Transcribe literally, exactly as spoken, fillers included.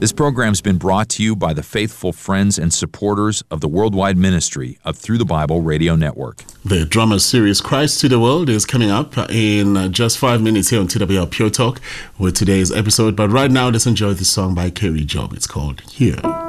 This program's been brought to you by the faithful friends and supporters of the worldwide ministry of Through the Bible Radio Network. The drama series Christ to the World is coming up in just five minutes here on T W R Pure Talk with today's episode. But right now, let's enjoy this song by Kerry Job. It's called Here.